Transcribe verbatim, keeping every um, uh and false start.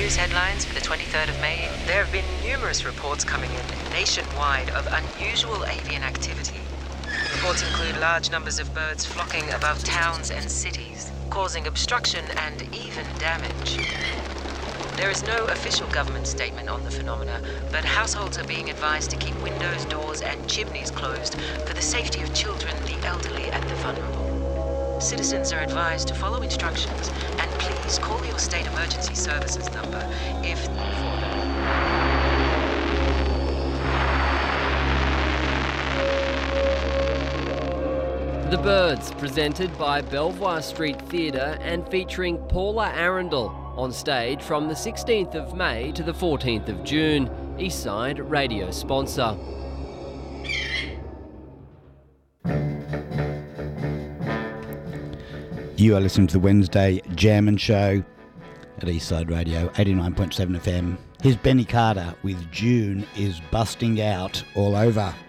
news headlines for the twenty-third of May. There have been numerous reports coming in nationwide of unusual avian activity. Reports include large numbers of birds flocking above towns and cities, causing obstruction and even damage. There is no official government statement on the phenomena, but households are being advised to keep windows, doors, and chimneys closed for the safety of children, the elderly, and the vulnerable. Citizens are advised to follow instructions and please call your state emergency services number if The Birds, presented by Belvoir Street Theatre and featuring Paula Arundel, on stage from the sixteenth of May to the fourteenth of June. Eastside Radio sponsor. You are listening to the Wednesday Jammin' Show at Eastside Radio, eighty-nine point seven F M. Here's Benny Carter with June is Busting Out All Over.